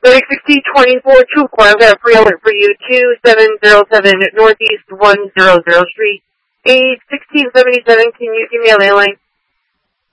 36T24, True Core, I've got a free alert for you, 2707 Northeast 100 Street, age 1677, can you give me a landline?